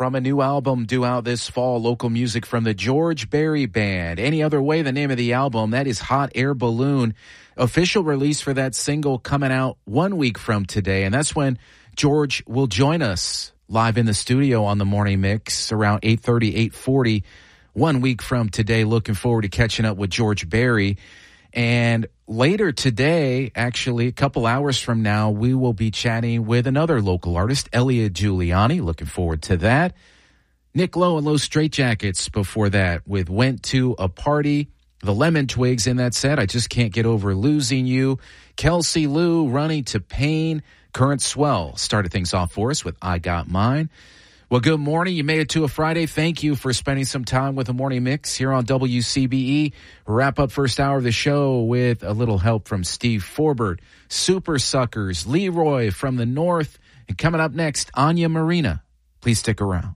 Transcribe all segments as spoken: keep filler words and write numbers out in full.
from a new album due out this fall, local music from the George Berry Band. Any Other Way, the name of the album, that is Hot Air Balloon. Official release for that single coming out one week from today, and that's when George will join us live in the studio on the Morning Mix around eight thirty, eight forty, one week from today. Looking forward to catching up with George Berry. And later today, actually a couple hours from now, we will be chatting with another local artist, Elliot Giuliani. Looking forward to that. Nick Lowe and Low Straitjackets before that with Went to a Party. The Lemon Twigs in that set, I Just Can't Get Over Losing You. Kelsey Lou, Running to Pain. Current Swell started things off for us with I Got Mine. Well, good morning. You made it to a Friday. Thank you for spending some time with the Morning Mix here on W C B E. Wrap up first hour of the show with a little help from Steve Forbert, Super Suckers, Leroy from the North, and coming up next, Anya Marina. Please stick around.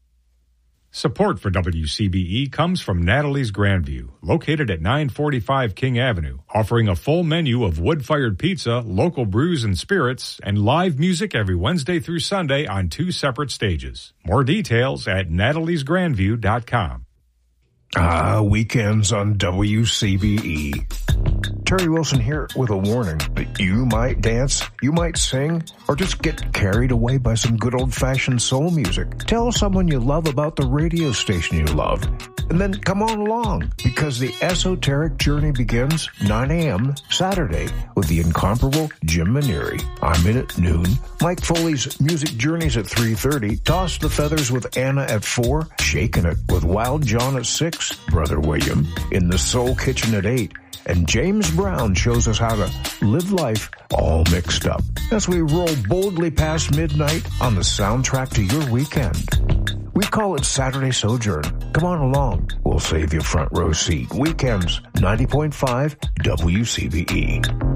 Support for W C B E comes from Natalie's Grandview, located at nine forty-five King Avenue, offering a full menu of wood-fired pizza, local brews and spirits, and live music every Wednesday through Sunday on two separate stages. More details at natalies grandview dot com. Ah, weekends on W C B E. Terry Wilson here with a warning that you might dance, you might sing, or just get carried away by some good old-fashioned soul music. Tell someone you love about the radio station you love, and then come on along, because the esoteric journey begins nine a.m. Saturday with the incomparable Jim Maneri. I'm in at noon. Mike Foley's Music Journeys at three thirty. Toss the Feathers with Anna at four. Shaking It with Wild John at six. Brother William in the Soul Kitchen at eight. And James Brown shows us how to live life all mixed up as we roll boldly past midnight on the soundtrack to your weekend. We call it Saturday Sojourn. Come on along. We'll save you front row seat. Weekends, ninety point five W C B E.